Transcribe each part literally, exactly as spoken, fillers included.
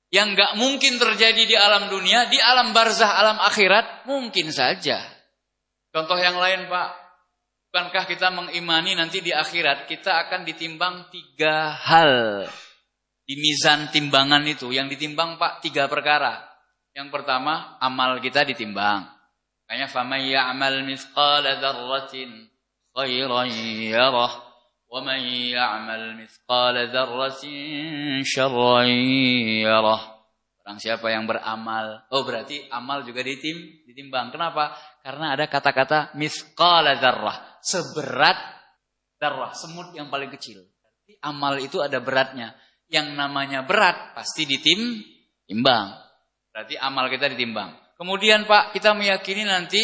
yang nggak mungkin terjadi di alam dunia, di alam barzah, alam akhirat mungkin saja. Contoh yang lain, Pak, bukankah kita mengimani nanti di akhirat kita akan ditimbang tiga hal di mizan timbangan itu? Yang ditimbang, Pak, tiga perkara. Yang pertama, amal kita ditimbang. Makanya faman ya'mal mithqala dzarratin khairan yarah wa man ya'mal mithqala dzarratin syarran yarah. Barang siapa yang beramal, oh berarti amal juga ditim, ditimbang. Kenapa? Karena ada kata-kata mithqala dzarrah, seberat dzarrah, semut yang paling kecil. Berarti amal itu ada beratnya. Yang namanya berat pasti ditimbang. Berarti amal kita ditimbang. Kemudian, Pak, kita meyakini nanti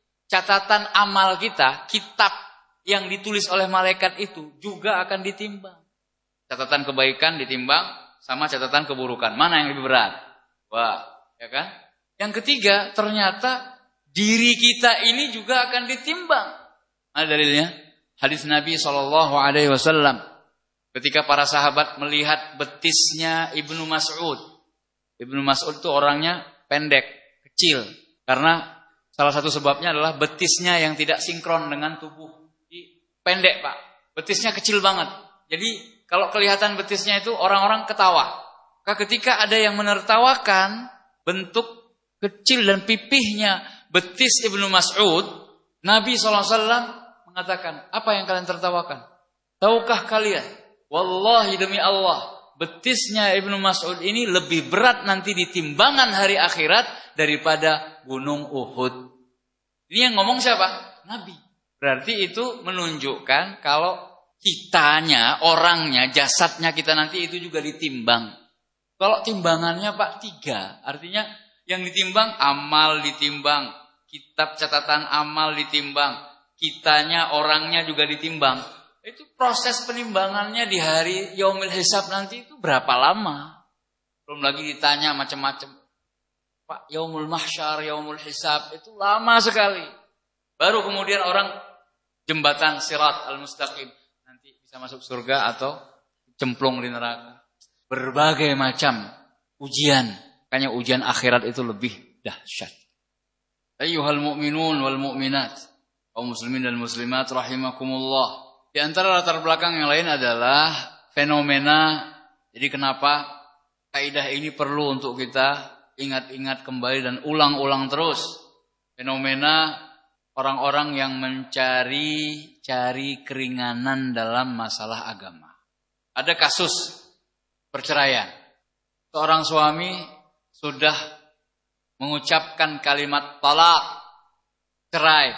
catatan amal kita, kitab yang ditulis oleh malaikat itu juga akan ditimbang. Catatan kebaikan ditimbang sama catatan keburukan. Mana yang lebih berat? Wah, ya kan? Yang ketiga, ternyata diri kita ini juga akan ditimbang. Ada dalilnya? Hadis Nabi shallallahu alaihi wasallam. Ketika para sahabat melihat betisnya Ibnu Mas'ud. Ibnu Mas'ud itu orangnya pendek, kecil. Karena salah satu sebabnya adalah betisnya yang tidak sinkron dengan tubuh. Pendek, Pak. Betisnya kecil banget. Jadi kalau kelihatan betisnya itu orang-orang ketawa. Ketika ada yang menertawakan bentuk kecil dan pipihnya betis Ibnu Mas'ud, Nabi shallallahu alaihi wasallam mengatakan, apa yang kalian tertawakan? Tahukah kalian? Wallahi demi Allah, betisnya Ibnu Mas'ud ini lebih berat nanti di timbangan hari akhirat daripada gunung Uhud. Ini yang ngomong siapa? Nabi. Berarti itu menunjukkan kalau kitanya, orangnya, jasadnya kita nanti itu juga ditimbang. Kalau timbangannya, Pak, tiga. Artinya yang ditimbang, amal ditimbang. Kitab catatan amal ditimbang. Kitanya, orangnya juga ditimbang. Itu proses penimbangannya di hari Yaumil Hisab nanti itu berapa lama? Belum lagi ditanya macam-macam. Pak, Yaumul Mahsyar, Yaumul Hisab itu lama sekali. Baru kemudian orang jembatan Sirat Al-Mustaqim nanti bisa masuk surga atau cemplung di neraka. Berbagai macam ujian. Makanya ujian akhirat itu lebih dahsyat. Ayyuhal mu'minun wal mu'minat, kaum muslimin dan muslimat rahimakumullah. Di antara latar belakang yang lain adalah fenomena. Jadi kenapa kaidah ini perlu untuk kita ingat-ingat kembali dan ulang-ulang terus. Fenomena orang-orang yang mencari cari keringanan dalam masalah agama. Ada kasus perceraian. Seorang suami sudah mengucapkan kalimat talak, cerai,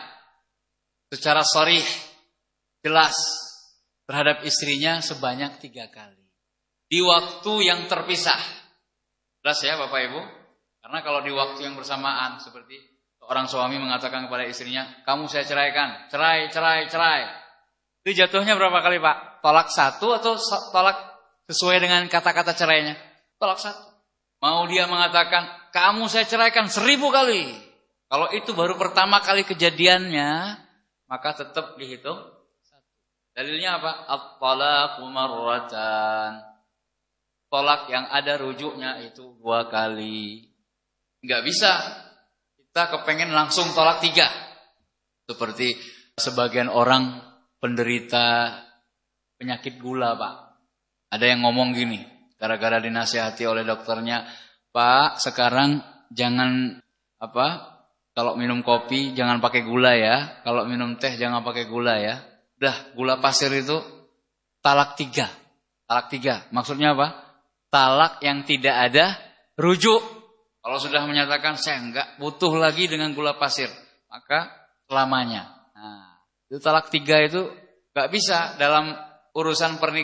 secara sharih, jelas terhadap istrinya sebanyak tiga kali. Di waktu yang terpisah. Jelas ya Bapak Ibu? Karena kalau di waktu yang bersamaan seperti seorang suami mengatakan kepada istrinya, kamu saya ceraikan, cerai, cerai, cerai. Itu jatuhnya berapa kali Pak? Tolak satu atau tolak sesuai dengan kata-kata cerainya? Tolak satu. Mau dia mengatakan, kamu saya ceraikan seribu kali. Kalau itu baru pertama kali kejadiannya, maka tetap dihitung satu. Dalilnya apa? At-talaqu marratan. Tolak yang ada rujuknya itu dua kali. Enggak bisa. Kita kepengen langsung tolak tiga. Seperti sebagian orang penderita penyakit gula, Pak. Ada yang ngomong gini, gara-gara dinasihati oleh dokternya, Pak, sekarang jangan apa? Kalau minum kopi jangan pakai gula ya. Kalau minum teh jangan pakai gula ya. Udah, gula pasir itu talak tiga. Talak tiga. Maksudnya apa? Talak yang tidak ada rujuk. Kalau sudah menyatakan saya enggak butuh lagi dengan gula pasir, maka selamanya. Nah, itu talak tiga itu enggak bisa dalam urusan pernikahan.